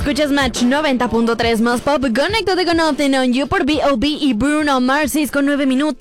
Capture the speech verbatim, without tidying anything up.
Escuchas Match noventa punto tres más pop. Conéctate con Nothing on You por B O B y Bruno Mars. seis con nueve minutos.